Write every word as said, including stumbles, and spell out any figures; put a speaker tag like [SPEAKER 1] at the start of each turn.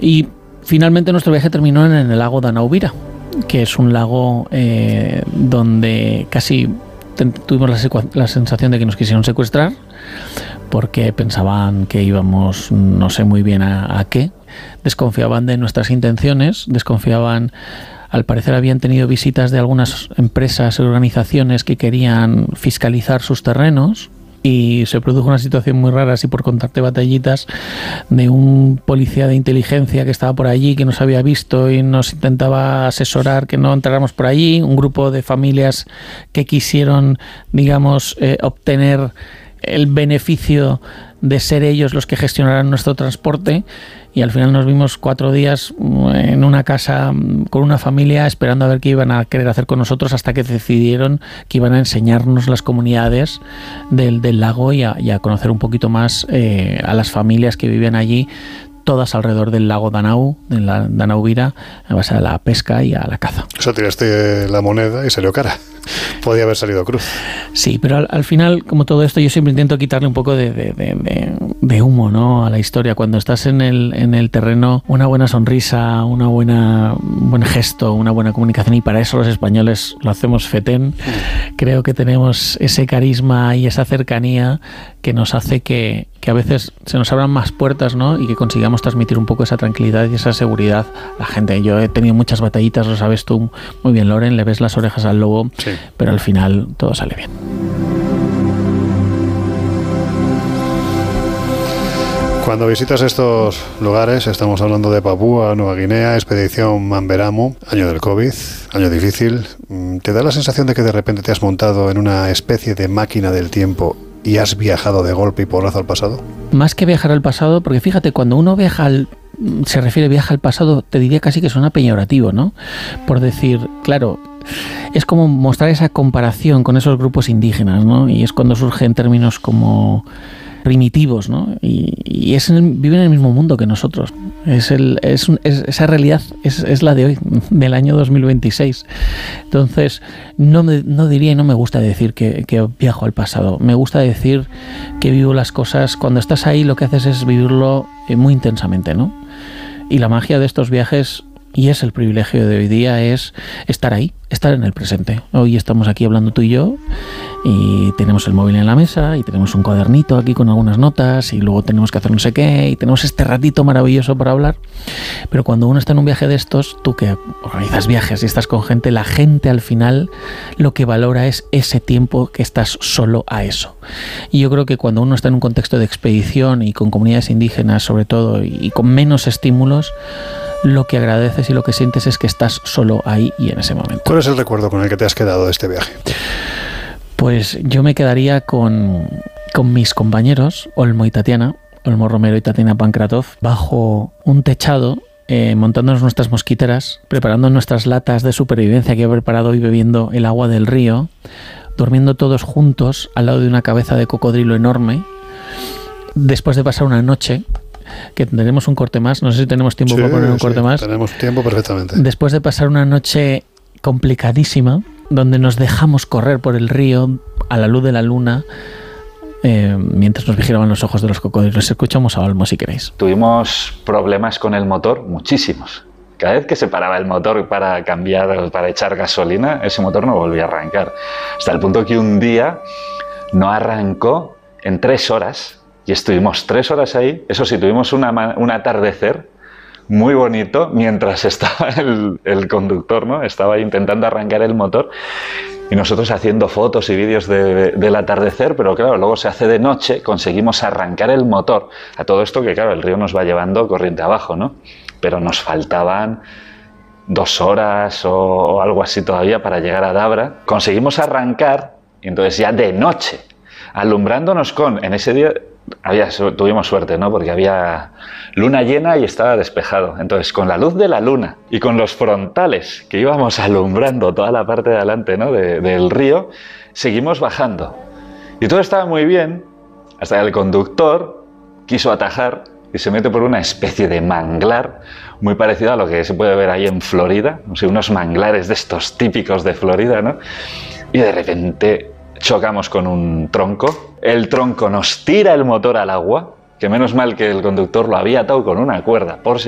[SPEAKER 1] Y finalmente nuestro viaje terminó en el lago Danauvira, que es un lago eh, donde casi tuvimos la, la sensación de que nos quisieron secuestrar, porque pensaban que íbamos no sé muy bien a, a qué, desconfiaban de nuestras intenciones, desconfiaban, al parecer habían tenido visitas de algunas empresas y organizaciones que querían fiscalizar sus terrenos, y se produjo una situación muy rara, así por contarte batallitas, de un policía de inteligencia que estaba por allí, que nos había visto y nos intentaba asesorar que no entráramos por allí, un grupo de familias que quisieron, digamos, eh, obtener el beneficio de ser ellos los que gestionaran nuestro transporte, y al final nos vimos cuatro días en una casa con una familia esperando a ver qué iban a querer hacer con nosotros, hasta que decidieron que iban a enseñarnos las comunidades del, del lago y a, y a conocer un poquito más eh, a las familias que vivían allí, todas alrededor del lago Danau, de la Danauvira, a base de la pesca y a la caza.
[SPEAKER 2] O sea, tiraste la moneda y salió cara. Podía haber salido cruz.
[SPEAKER 1] Sí, pero al, al final, como todo esto, yo siempre intento quitarle un poco de, de, de, de, de humo, ¿no?, a la historia. Cuando estás en el, en el terreno, una buena sonrisa, una buena, un buen gesto, una buena comunicación, y para eso los españoles lo hacemos fetén. Creo que tenemos ese carisma y esa cercanía que nos hace que, que a veces se nos abran más puertas, ¿no?, y que consigamos transmitir un poco esa tranquilidad y esa seguridad a la gente. Yo he tenido muchas batallitas, lo sabes tú muy bien, Loren, le ves las orejas al lobo, sí, pero al final todo sale bien.
[SPEAKER 2] Cuando visitas estos lugares, estamos hablando de Papúa Nueva Guinea, expedición Mamberamo, año del COVID, año difícil, ¿te da la sensación de que de repente te has montado en una especie de máquina del tiempo y has viajado de golpe y porrazo al pasado?
[SPEAKER 1] Más que viajar al pasado, porque fíjate, cuando uno viaja al, se refiere viaja al pasado, te diría casi que suena peyorativo, ¿no? Por decir, claro, es como mostrar esa comparación con esos grupos indígenas, ¿no? Y es cuando surgen términos como primitivos, ¿no? Y, y es en el, viven en el mismo mundo que nosotros. Es el, es, un, es esa realidad es, es la de hoy, del año dos mil veintiséis. Entonces, no, me, no diría y no me gusta decir que, que viajo al pasado. Me gusta decir que vivo las cosas. Cuando estás ahí, lo que haces es vivirlo muy intensamente, ¿no? Y la magia de estos viajes, y es el privilegio de hoy día, es estar ahí, estar en el presente. Hoy estamos aquí hablando tú y yo, y tenemos el móvil en la mesa, y tenemos un cuadernito aquí con algunas notas, y luego tenemos que hacer no sé qué, y tenemos este ratito maravilloso para hablar. Pero cuando uno está en un viaje de estos, tú que organizas viajes y estás con gente, la gente al final lo que valora es ese tiempo que estás solo a eso. Y yo creo que cuando uno está en un contexto de expedición y con comunidades indígenas sobre todo, y con menos estímulos, lo que agradeces y lo que sientes es que estás solo ahí y en ese momento.
[SPEAKER 2] ¿Cuál es el recuerdo con el que te has quedado de este viaje?
[SPEAKER 1] Pues yo me quedaría con, con mis compañeros, Olmo y Tatiana, Olmo Romero y Tatiana Pankratov, bajo un techado, eh, montándonos nuestras mosquiteras, preparando nuestras latas de supervivencia que he preparado y bebiendo el agua del río, durmiendo todos juntos al lado de una cabeza de cocodrilo enorme, después de pasar una noche, que tendremos un corte más, no sé si tenemos tiempo sí, para poner un
[SPEAKER 2] sí,
[SPEAKER 1] corte más.
[SPEAKER 2] Tenemos tiempo perfectamente.
[SPEAKER 1] Después de pasar una noche complicadísima, donde nos dejamos correr por el río a la luz de la luna, eh, mientras nos vigilaban los ojos de los cocodrilos. Escuchamos a Olmo si queréis.
[SPEAKER 3] Tuvimos problemas con el motor, muchísimos. Cada vez que se paraba el motor para cambiar, para echar gasolina, ese motor no volvía a arrancar. Hasta el punto que un día no arrancó en tres horas. Y estuvimos tres horas ahí. Eso sí, tuvimos una, un atardecer muy bonito mientras estaba el, el conductor, ¿no? Estaba intentando arrancar el motor y nosotros haciendo fotos y vídeos de, de, del atardecer, pero claro, luego se hace de noche, conseguimos arrancar el motor. A todo esto que claro, el río nos va llevando corriente abajo, ¿no? Pero nos faltaban dos horas o, o algo así todavía para llegar a Dabra. Conseguimos arrancar y entonces ya de noche, alumbrándonos con, en ese día había, tuvimos suerte, ¿no? Porque había luna llena y estaba despejado. Entonces, con la luz de la luna y con los frontales que íbamos alumbrando toda la parte de adelante, ¿no? de, del río, seguimos bajando. Y todo estaba muy bien, hasta que el conductor quiso atajar y se mete por una especie de manglar muy parecido a lo que se puede ver ahí en Florida, no sé, unos manglares de estos típicos de Florida, ¿no? Y de repente chocamos con un tronco, el tronco nos tira el motor al agua, que menos mal que el conductor lo había atado con una cuerda, por si